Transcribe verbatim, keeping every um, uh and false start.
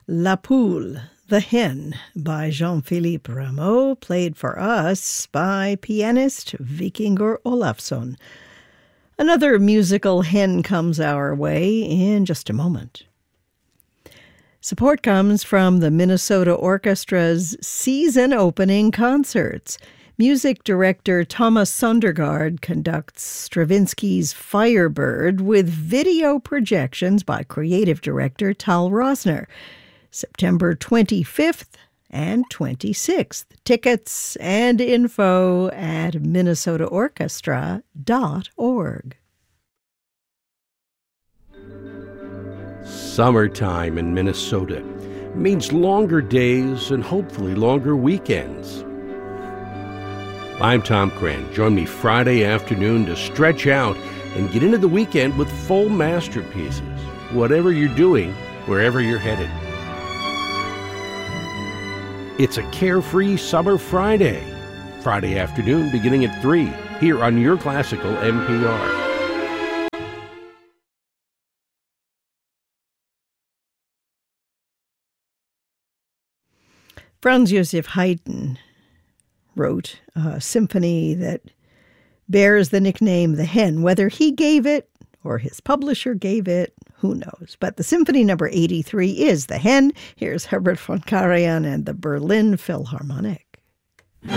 La Poule, The Hen, by Jean-Philippe Rameau, played for us by pianist Vikingur Olafsson. Another musical hen comes our way in just a moment. Support comes from the Minnesota Orchestra's season opening concerts. Music director Thomas Sondergaard conducts Stravinsky's Firebird with video projections by creative director Tal Rosner. September twenty-fifth and twenty-sixth. Tickets and info at minnesota orchestra dot org. Summertime in Minnesota means longer days and hopefully longer weekends. I'm Tom Cran. Join me Friday afternoon to stretch out and get into the weekend with full masterpieces, whatever you're doing, wherever you're headed. It's a carefree summer Friday. Friday afternoon beginning at three, here on Your Classical N P R. Franz Josef Haydn wrote a symphony that bears the nickname The Hen. Whether he gave it or his publisher gave it, who knows? But the symphony number eighty-three is The Hen. Here's Herbert von Karajan and the Berlin Philharmonic.